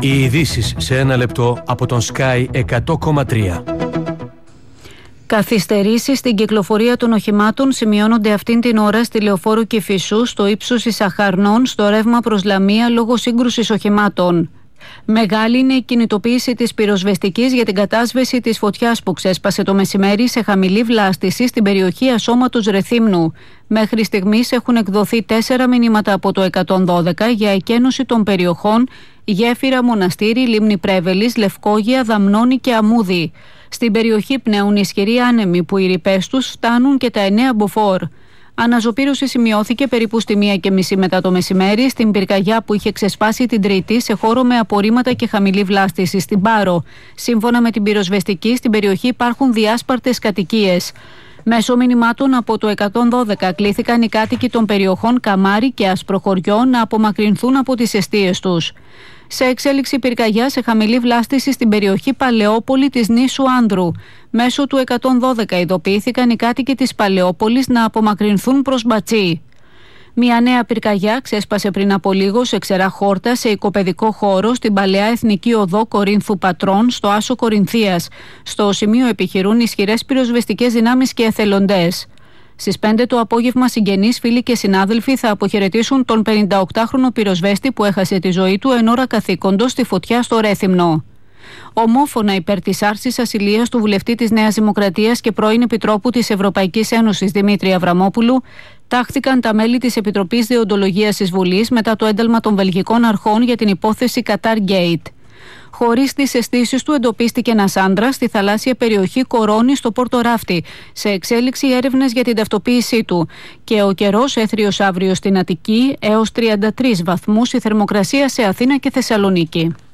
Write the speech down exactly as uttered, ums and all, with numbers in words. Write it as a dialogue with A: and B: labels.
A: Οι ειδήσεις σε ένα λεπτό από τον Sky εκατό κόμμα τρία.
B: Καθυστερήσεις στην κυκλοφορία των οχημάτων σημειώνονται αυτήν την ώρα στη Λεωφόρο Κηφισού, στο ύψος Ισαχαρνών, στο ρεύμα προς Λαμία λόγω σύγκρουσης οχημάτων. Μεγάλη είναι η κινητοποίηση της πυροσβεστικής για την κατάσβεση της φωτιάς που ξέσπασε το μεσημέρι σε χαμηλή βλάστηση στην περιοχή Ασώματος Ρεθύμνου. Μέχρι στιγμής έχουν εκδοθεί τέσσερα μηνύματα από το εκατόν δώδεκα για εκένωση των περιοχών Γέφυρα, Μοναστήρι, Λίμνη Πρέβελης, Λευκόγεια, Δαμνώνη και Αμούδη. Στην περιοχή πνέουν ισχυροί άνεμοι που οι ρηπές τους φτάνουν και τα εννέα μποφόρ. Αναζωπήρωση σημειώθηκε περίπου στη μία και μισή μετά το μεσημέρι στην πυρκαγιά που είχε ξεσπάσει την Τρίτη σε χώρο με απορρίμματα και χαμηλή βλάστηση στην Πάρο. Σύμφωνα με την πυροσβεστική, στην περιοχή υπάρχουν διάσπαρτες κατοικίες. Μέσω μηνυμάτων από το εκατόν δώδεκα κλήθηκαν οι κάτοικοι των περιοχών Καμάρι και Ασπροχωριό να απομακρυνθούν από τις εστίες τους. Σε εξέλιξη πυρκαγιά σε χαμηλή βλάστηση στην περιοχή Παλαιόπολη της νήσου Άνδρου. Μέσω του εκατόν δώδεκα ειδοποιήθηκαν οι κάτοικοι της Παλαιόπολης να απομακρυνθούν προς Μπατσί. Μια νέα πυρκαγιά ξέσπασε πριν από λίγο σε ξερά χόρτα σε οικοπαιδικό χώρο στην παλαιά Εθνική Οδό Κορίνθου Πατρών στο Άσο Κορινθίας. Στο σημείο επιχειρούν ισχυρές πυροσβεστικές δυνάμεις και εθελοντές. Στις πέντε το απόγευμα συγγενείς, φίλοι και συνάδελφοι θα αποχαιρετήσουν τον πενηνταοκτάχρονο πυροσβέστη που έχασε τη ζωή του εν ώρα καθήκοντος στη φωτιά στο Ρέθυμνο. Ομόφωνα υπέρ της άρσης ασυλίας του βουλευτή της Νέας Δημοκρατίας και πρώην Επιτρόπου της Ευρωπαϊκής Ένωσης Δημήτρη Αβραμόπουλου τάχθηκαν τα μέλη της Επιτροπής Δεοντολογίας της Βουλής μετά το ένταλμα των βελγικών αρχών για την υπόθεση Qatar Gate. Χωρίς τις αισθήσεις του εντοπίστηκε ένας άντρας στη θαλάσσια περιοχή Κορώνη στο Πόρτο Ράφτη. Σε εξέλιξη έρευνες για την ταυτοποίησή του. Και ο καιρός έθριος αύριο στην Αττική έως τριάντα τρεις βαθμούς, η θερμοκρασία σε Αθήνα και Θεσσαλονίκη.